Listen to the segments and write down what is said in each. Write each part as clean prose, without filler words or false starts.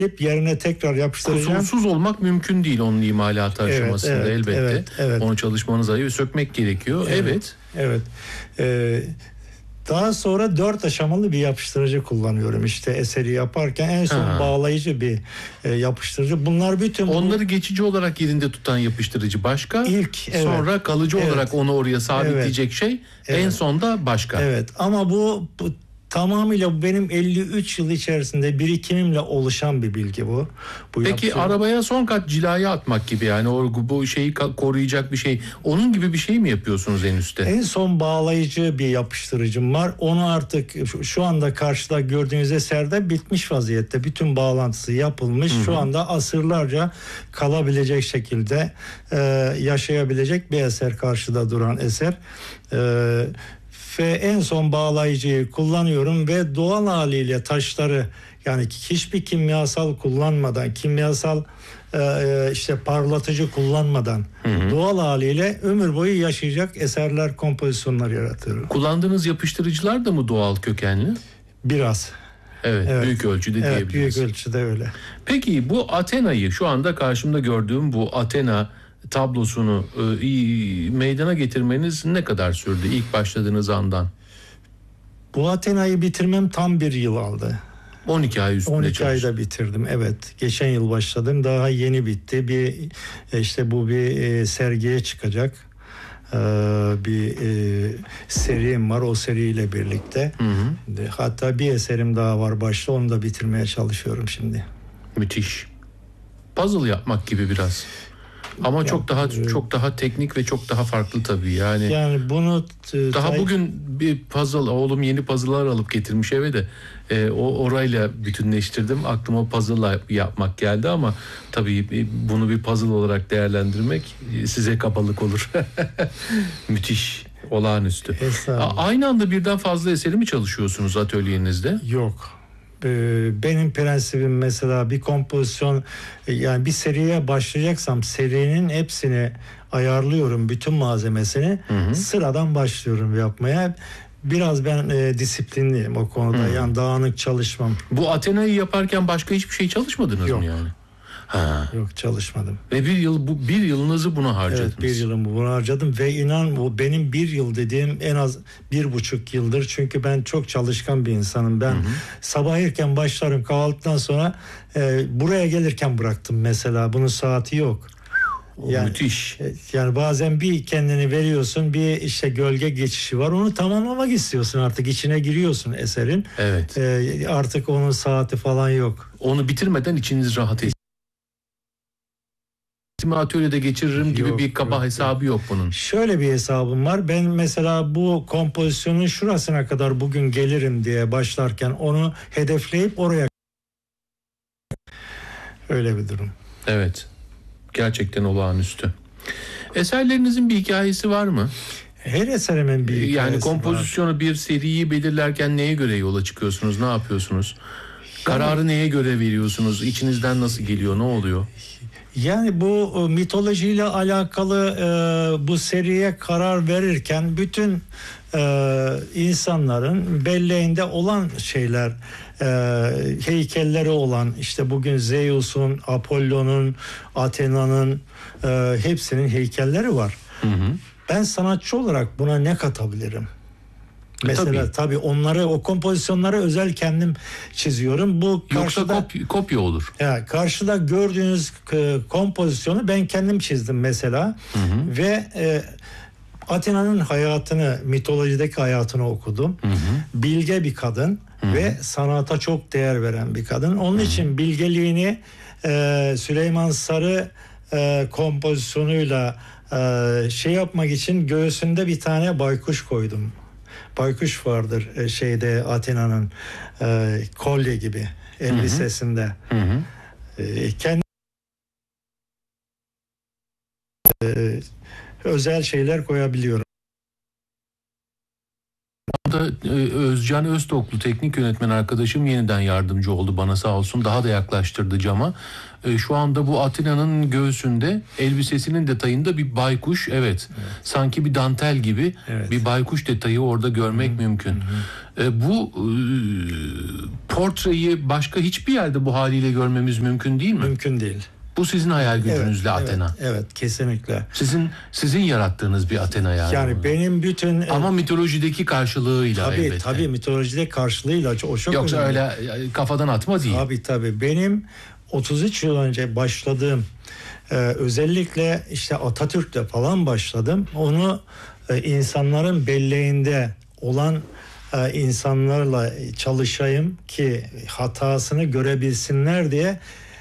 hep yerine tekrar yapıştıracağım. Kusursuz olmak mümkün değil onun imalatı aşamasında, evet, elbette. evet. Onu çalışmanız ayı sökmek gerekiyor. Evet. Daha sonra 4 aşamalı bir yapıştırıcı kullanıyorum. İşte eseri yaparken en son bağlayıcı bir yapıştırıcı. Bunlar bütün onları geçici olarak yerinde tutan yapıştırıcı başka. Sonra kalıcı olarak onu oraya sabitleyecek şey en sonda başka. Evet, ama bu tamamıyla benim 53 yıl içerisinde birikimimle oluşan bir bilgi bu. Peki arabaya son kat cilayı atmak gibi, yani bu şeyi koruyacak bir şey. Onun gibi bir şey mi yapıyorsunuz en üstte? En son bağlayıcı bir yapıştırıcım var. Onu artık şu anda karşıda gördüğünüz eserde bitmiş vaziyette. Bütün bağlantısı yapılmış. Şu anda asırlarca kalabilecek şekilde yaşayabilecek bir eser, karşıda duran eser. Ve en son bağlayıcıyı kullanıyorum ve doğal haliyle taşları, yani hiçbir kimyasal kullanmadan, kimyasal işte parlatıcı kullanmadan doğal haliyle ömür boyu yaşayacak eserler, kompozisyonlar yaratıyorum. Kullandığınız yapıştırıcılar da mı doğal kökenli? Biraz. Evet, büyük ölçüde diyebiliriz. Büyük ölçüde öyle. Peki bu Athena'yı, şu anda karşımda gördüğüm bu Athena tablosunu meydana getirmeniz ne kadar sürdü ilk başladığınız andan? Bu Athena'yı bitirmem tam bir yıl aldı. 12 ay üstünde 12 ayda bitirdim. Evet. Geçen yıl başladım. Daha yeni bitti. Bu bir sergiye çıkacak. Bir serim var. O seriyle birlikte. Hatta bir eserim daha var başta. Onu da bitirmeye çalışıyorum şimdi. Müthiş. Puzzle yapmak gibi biraz. Ama çok daha teknik ve çok daha farklı tabii yani. Yani bunu daha bugün bir puzzle, oğlum yeni puzzle'lar alıp getirmiş eve de orayla bütünleştirdim. Aklıma puzzle yapmak geldi ama tabii bunu bir puzzle olarak değerlendirmek size kabalık olur. Müthiş, olağanüstü. Aynı anda birden fazla eseri mi çalışıyorsunuz atölyenizde? Yok. Benim prensibim mesela bir kompozisyon, yani bir seriye başlayacaksam serinin hepsini ayarlıyorum, bütün malzemesini. Sıradan başlıyorum yapmaya. Biraz ben disiplinliyim o konuda. Yani dağınık çalışmam. Bu Athena'yı yaparken başka hiçbir şey çalışmadınız mı yani? Yok, çalışmadım. Ve bir yılınızı buna harcadınız. Evet, bir yılımı buna harcadım ve inan bu benim bir yıl dediğim en az 1,5 yıldır. Çünkü ben çok çalışkan bir insanım. Ben sabah erken başlarım, kahvaltıdan sonra buraya gelirken bıraktım mesela. Bunun saati yok. Yani, müthiş. Yani bazen bir kendini veriyorsun, bir işte gölge geçişi var. Onu tamamlamak istiyorsun, artık içine giriyorsun eserin. Evet. Artık onun saati falan yok. Onu bitirmeden içiniz rahat etsin. Atölyede geçiririm gibi bir kaba hesabı yok bunun. Şöyle bir hesabım var. Ben mesela bu kompozisyonun şurasına kadar bugün gelirim diye başlarken onu hedefleyip oraya, öyle bir durum. Evet. Gerçekten olağanüstü. Eserlerinizin bir hikayesi var mı? Her eserimin bir hikayesi yani kompozisyonu var. Bir seriyi belirlerken neye göre yola çıkıyorsunuz? Ne yapıyorsunuz? Kararı neye göre veriyorsunuz? İçinizden nasıl geliyor? Ne oluyor? Yani bu mitolojiyle alakalı bu seriye karar verirken bütün insanların belleğinde olan şeyler, heykelleri olan, işte bugün Zeus'un, Apollo'nun, Athena'nın hepsinin heykelleri var. Ben sanatçı olarak buna ne katabilirim? Mesela tabii onları, o kompozisyonları özel kendim çiziyorum. Bu karşıda, yoksa kopya olur. Ya karşıda gördüğünüz kompozisyonu ben kendim çizdim mesela. Ve Athena'nın hayatını, mitolojideki hayatını okudum. Bilge bir kadın ve sanata çok değer veren bir kadın. Onun için bilgeliğini Süleyman Sarı kompozisyonuyla yapmak için göğsünde bir tane baykuş koydum. Baykuş vardır Athena'nın kolye gibi elbisesinde. Kendi özel şeyler koyabiliyorum. Özcan Öztoklu teknik yönetmen arkadaşım yeniden yardımcı oldu bana sağ olsun. Daha da yaklaştırdı cama. Şu anda bu Atina'nın göğsünde elbisesinin detayında bir baykuş, evet. Sanki bir dantel gibi bir baykuş detayı orada görmek mümkün. Bu portreyi başka hiçbir yerde bu haliyle görmemiz mümkün değil mi? Mümkün değil. Bu sizin hayal gücünüzle Athena. Evet, kesinlikle. Sizin yarattığınız bir Athena yani. Yani benim bütün ama mitolojideki karşılığıyla elbette. Tabii mitolojide karşılığıyla o çok yoksa önemli. Öyle kafadan atma değil. Tabii. Benim 33 yıl önce başladığım özellikle işte Atatürk'le falan başladım. Onu insanların belleğinde olan insanlarla çalışayım ki hatasını görebilsinler diye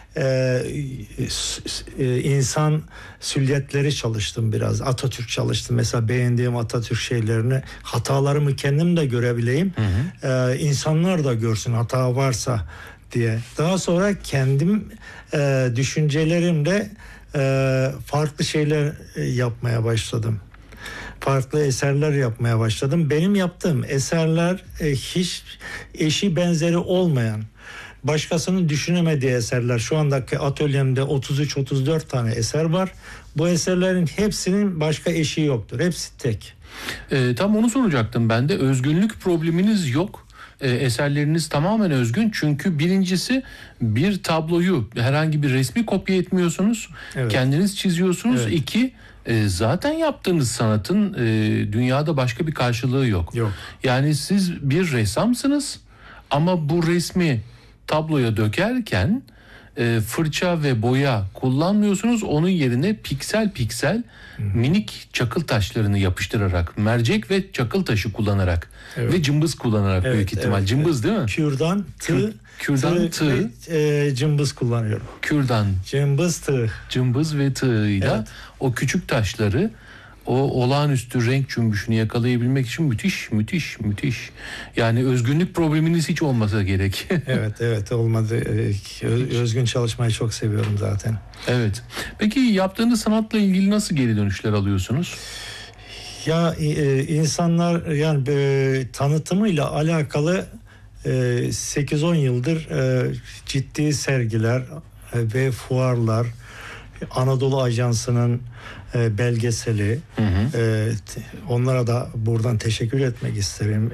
insan süliyetleri çalıştım biraz. Atatürk çalıştım. Mesela beğendiğim Atatürk şeylerini, hatalarımı kendim de görebileyim. İnsanlar da görsün hata varsa diye. Daha sonra kendim düşüncelerimle farklı şeyler yapmaya başladım. Farklı eserler yapmaya başladım. Benim yaptığım eserler hiç eşi benzeri olmayan, başkasının düşünemediği eserler. Şu andaki atölyemde 33-34 tane eser var. Bu eserlerin hepsinin başka eşi yoktur. Hepsi tek. Tam onu soracaktım ben de. Özgünlük probleminiz yok. Eserleriniz tamamen özgün. Çünkü birincisi bir tabloyu herhangi bir resmi kopya etmiyorsunuz. Evet. Kendiniz çiziyorsunuz. Evet. İki, zaten yaptığınız sanatın dünyada başka bir karşılığı yok. Yani siz bir ressamsınız ama bu resmi tabloya dökerken fırça ve boya kullanmıyorsunuz. Onun yerine piksel minik çakıl taşlarını yapıştırarak, mercek ve çakıl taşı kullanarak ve cımbız kullanarak büyük ihtimal. Evet, cımbız değil mi? Kürdan, tığ, cımbız kullanıyorum. Kürdan, cımbız ve tığıyla o küçük taşları, o olağanüstü renk cümbüşünü yakalayabilmek için müthiş. Yani özgünlük probleminiz hiç olmasa gerek. evet olmadı. Özgün çalışmayı çok seviyorum zaten. Evet. Peki yaptığınız sanatla ilgili nasıl geri dönüşler alıyorsunuz? Ya insanlar yani tanıtımıyla alakalı 8-10 yıldır ciddi sergiler ve fuarlar, Anadolu Ajansı'nın belgeseli, onlara da buradan teşekkür etmek isterim.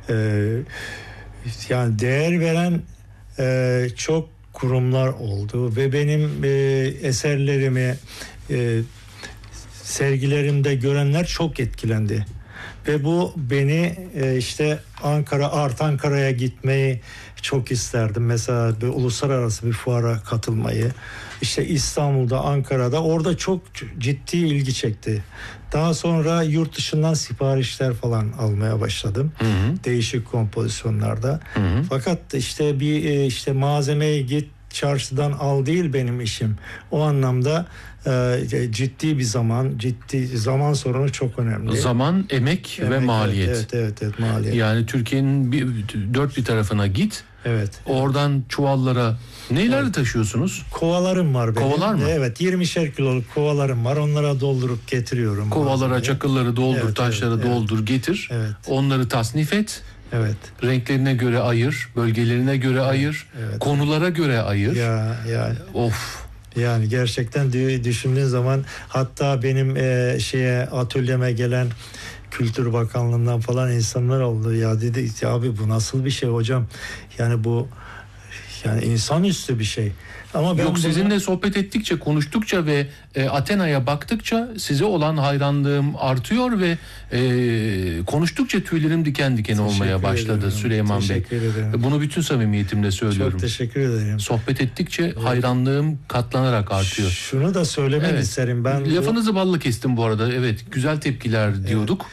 Yani değer veren çok kurumlar oldu ve benim eserlerimi sergilerimde görenler çok etkilendi. Ve bu beni işte Ankara'ya gitmeyi çok isterdim. Mesela bir uluslararası bir fuara katılmayı. İşte İstanbul'da, Ankara'da orada çok ciddi ilgi çekti. Daha sonra yurt dışından siparişler falan almaya başladım. Değişik kompozisyonlarda. Fakat işte işte malzemeyi git çarşıdan al değil benim işim. O anlamda ciddi zaman sorunu çok önemli. Zaman, emek ve maliyet. Evet, maliyet. Yani Türkiye'nin dört bir tarafına git. Evet. Oradan çuvallara neler taşıyorsunuz? Kovalarım var benim. Kovalar mı? Evet, 20'şer kiloluk kovalarım var. Onlara doldurup getiriyorum. Kovalara çakılları doldur, taşları doldur, getir. Evet. Onları tasnif et. Evet. Renklerine göre ayır, bölgelerine göre ayır, konulara göre ayır. Ya. Of. Yani gerçekten düşündüğün zaman, hatta benim atölyeme gelen Kültür Bakanlığı'ndan falan insanlar oldu. Ya dedi abi bu nasıl bir şey hocam? Yani bu insanüstü bir şey. Ama ben sizinle sohbet ettikçe, konuştukça ve Athena'ya baktıkça size olan hayranlığım artıyor ve konuştukça tüylerim diken diken olmaya başladı Süleyman Bey. Bunu bütün samimiyetimle söylüyorum. Çok teşekkür ederim. Sohbet ettikçe hayranlığım katlanarak artıyor. Şunu da söylemek isterim. Lafınızı balla kestim bu arada. Evet, güzel tepkiler diyorduk.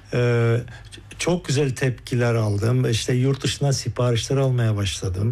Çok güzel tepkiler aldım. İşte yurt dışından siparişler almaya başladım.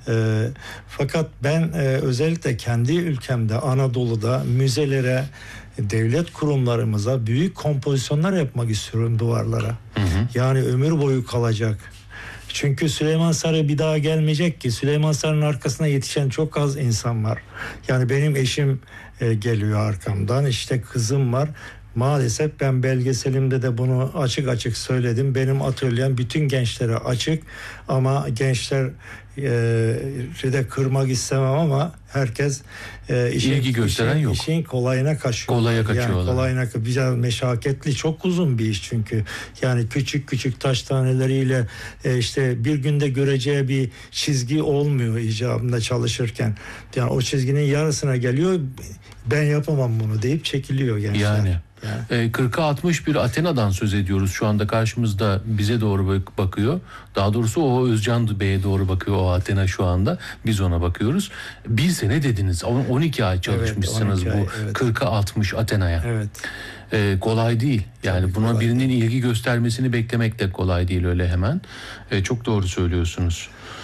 Fakat ben özellikle kendi ülkemde, Anadolu'da müzelere, devlet kurumlarımıza büyük kompozisyonlar yapmak istiyorum duvarlara. Yani ömür boyu kalacak. Çünkü Süleyman Sarı bir daha gelmeyecek ki. Süleyman Sarı'nın arkasına yetişen çok az insan var. Yani benim eşim geliyor arkamdan. İşte kızım var. maalesef ben belgeselimde de bunu açık açık söyledim. Benim atölyem bütün gençlere açık ama gençler de kırmak istemem ama herkes ilgi gösteren yok. İşin kolayına kaçıyor. Kolaya kaçıyorlar. Yani kolayına, biraz meşakkatli, çok uzun bir iş çünkü. Yani küçük küçük taş taneleriyle işte bir günde göreceği bir çizgi olmuyor icabında çalışırken. Yani o çizginin yarısına geliyor. Ben yapamam bunu deyip çekiliyor gençler. Yani 40'a 60 bir Athena'dan söz ediyoruz. Şu anda karşımızda bize doğru bakıyor. Daha doğrusu o Özcan Bey'e doğru bakıyor o Athena şu anda. Biz ona bakıyoruz. Bir sene dediniz. 12 ay çalışmışsınız, evet, 12 ay, evet. 40'a 60 Athena'ya. Evet. Kolay değil. Yani tabii buna kolay birinin değil. İlgi göstermesini beklemek de kolay değil öyle hemen. Çok doğru söylüyorsunuz.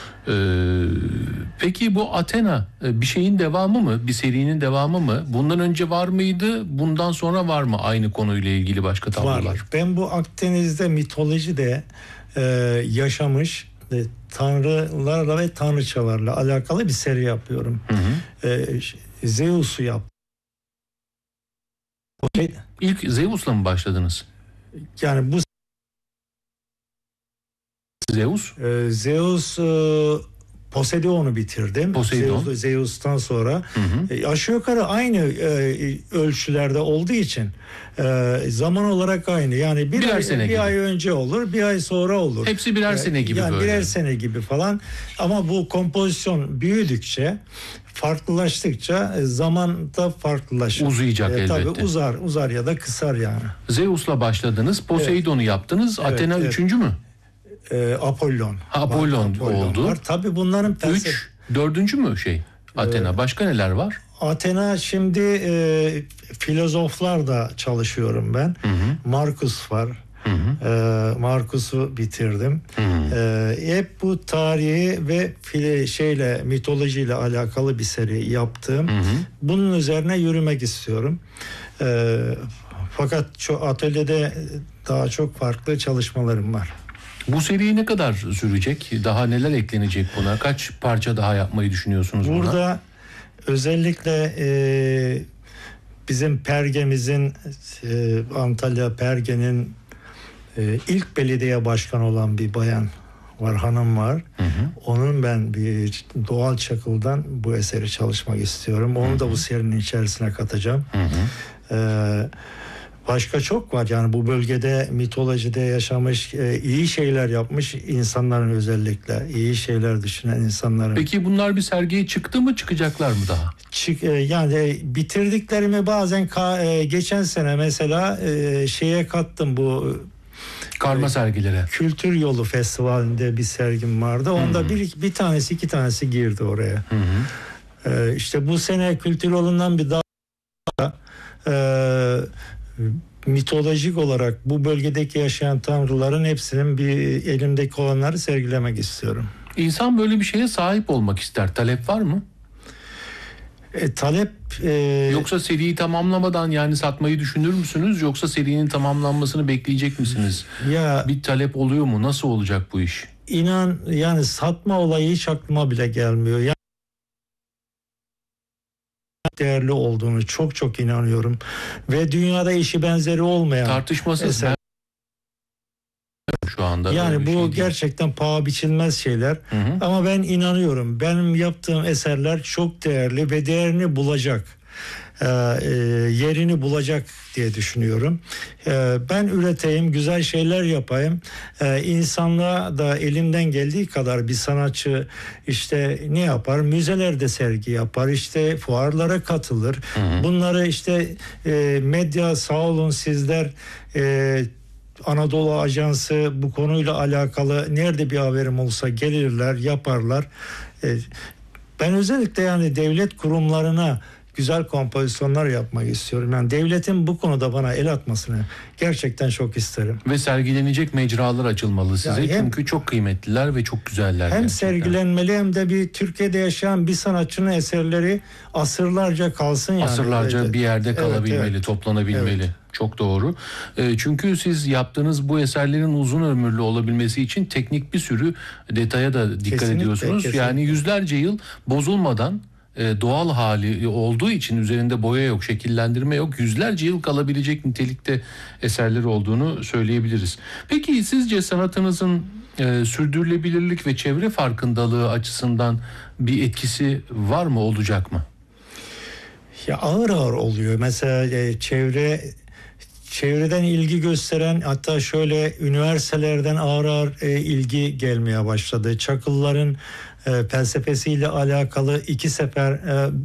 Peki bu Athena bir şeyin devamı mı? Bir serinin devamı mı? Bundan önce var mıydı? Bundan sonra var mı aynı konuyla ilgili başka tablolar? Var. Ben bu Akdeniz'de mitolojide yaşamış tanrılarla ve tanrıçalarla alakalı bir seri yapıyorum. Zeus'u yap. İlk Zeus'la mı başladınız? Yani bu Zeus Poseidon'u bitirdim. Zeus'tan sonra aşağı yukarı aynı ölçülerde olduğu için zaman olarak aynı. Yani bir ay önce olur, bir ay sonra olur. Hepsi birer sene gibi yani böyle. Birer sene gibi falan. Ama bu kompozisyon büyüdükçe, farklılaştıkça zaman da farklılaşır. Uzayacak elbette. Tabii uzar ya da kısar yani. Zeus'la başladınız, Poseidon'u yaptınız. Evet, Athena üçüncü mü? Apollon. Apollon oldu. Var. Tabii bunların dördüncü mü Athena? Başka neler var? Athena şimdi filozoflar çalışıyorum ben. Marcus var. Marcus'u bitirdim. Hep bu tarihi ve mitolojiyle alakalı bir seri yaptım. Bunun üzerine yürümek istiyorum. Fakat atölyede daha çok farklı çalışmalarım var. Bu seri ne kadar sürecek? Daha neler eklenecek buna? Kaç parça daha yapmayı düşünüyorsunuz buna? Burada özellikle bizim Perge'mizin Antalya Perge'nin ilk belediye başkanı olan bir bayan var, hanım var. Onun ben bir Doğal Çakıl'dan bu eseri çalışmak istiyorum. Onu da bu serinin içerisine katacağım. Başka çok var yani bu bölgede mitolojide yaşamış, iyi şeyler yapmış insanların, özellikle iyi şeyler düşünen insanların. Peki bunlar bir sergiye çıktı mı, çıkacaklar mı daha? Yani bitirdiklerimi bazen geçen sene mesela şeye kattım, bu karma sergilere. Kültür Yolu Festivali'nde bir sergim vardı. Onda bir tanesi, iki tanesi girdi oraya. İşte bu sene Kültür Yolu'ndan bir daha mitolojik olarak bu bölgedeki yaşayan tanrıların hepsinin bir elimdeki olanları sergilemek istiyorum. İnsan böyle bir şeye sahip olmak ister. Talep var mı? Talep yoksa seriyi tamamlamadan yani satmayı düşünür müsünüz? Yoksa serinin tamamlanmasını bekleyecek misiniz? Ya bir talep oluyor mu? Nasıl olacak bu iş? İnan yani satma olayı hiç aklıma bile gelmiyor. Yani değerli olduğunu çok inanıyorum ve dünyada eşi benzeri olmayan, tartışmasız şu anda. Yani bu gerçekten paha biçilmez şeyler. Ama ben inanıyorum. Benim yaptığım eserler çok değerli ve değerini bulacak. Yerini bulacak diye düşünüyorum. Ben üreteyim, güzel şeyler yapayım. İnsanlığa da elimden geldiği kadar bir sanatçı işte ne yapar? Müzelerde sergi yapar, işte fuarlara katılır. Bunları işte medya, sağ olun sizler, Anadolu Ajansı bu konuyla alakalı nerede bir haberim olsa gelirler, yaparlar. Ben özellikle yani devlet kurumlarına güzel kompozisyonlar yapmak istiyorum. Yani devletin bu konuda bana el atmasını gerçekten çok isterim. Ve sergilenecek mecralar açılmalı size. Yani çünkü çok kıymetliler ve çok güzeller. Hem gerçekten sergilenmeli hem de bir Türkiye'de yaşayan bir sanatçının eserleri asırlarca kalsın yani. Asırlarca bir yerde kalabilmeli, toplanabilmeli. Evet. Çok doğru. Çünkü siz yaptığınız bu eserlerin uzun ömürlü olabilmesi için teknik bir sürü detaya da dikkat ediyorsunuz. Kesinlikle. Yani yüzlerce yıl bozulmadan doğal hali olduğu için üzerinde boya yok, şekillendirme yok, yüzlerce yıl kalabilecek nitelikte eserleri olduğunu söyleyebiliriz. Peki sizce sanatınızın sürdürülebilirlik ve çevre farkındalığı açısından bir etkisi var mı, olacak mı? Ya ağır ağır oluyor. Mesela çevreden ilgi gösteren, hatta şöyle üniversitelerden ağır ağır ilgi gelmeye başladı. Çakılların felsefesiyle alakalı 2 sefer